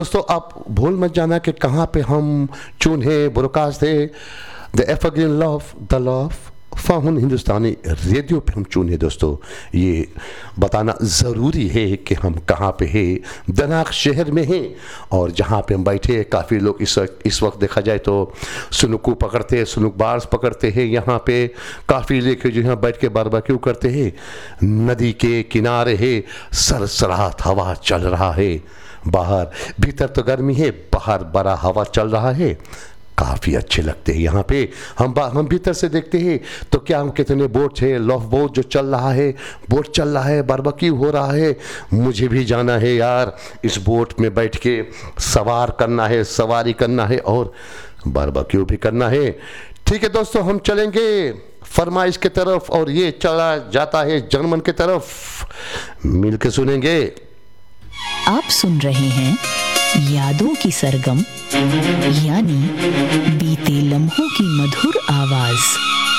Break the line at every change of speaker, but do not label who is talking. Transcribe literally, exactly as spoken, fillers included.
दोस्तों आप भूल मत जाना कि कहाँ पे हम चुने बुरकास थे the evergreen love the love फाहुन Hindustani radio पे हम चुने। दोस्तों ये बताना ज़रूरी है कि हम कहाँ पे हैं। दनाक शहर में हैं और जहाँ पे हम बैठे हैं काफ़ी लोग इस वक्त इस वक्त देखा जाए तो सुनुकू पकड़ते हैं, सुनुक बार्स पकड़ते हैं। यहाँ पे काफ़ी लेके जो यहाँ बैठ के बारबेक्यू करते हैं। नदी के किनारे है, सरसराहत हवा चल रहा है। बाहर भीतर तो गर्मी है, बाहर बड़ा हवा चल रहा है। काफ़ी अच्छे लगते हैं यहाँ पे। हम हम भीतर से देखते हैं तो क्या हम कितने बोट है, लॉफ बोट जो चल रहा है, बोट चल रहा है, बारबेक्यू हो रहा है। मुझे भी जाना है यार, इस बोट में बैठ के सवार करना है, सवारी करना है और बारबेक्यू भी करना है। ठीक है दोस्तों, हम चलेंगे फरमाइश की तरफ और ये चला जाता है जर्मन की तरफ। मिल के सुनेंगे।
आप सुन रहे हैं यादों की सरगम, यानी बीते लम्हों की मधुर आवाज।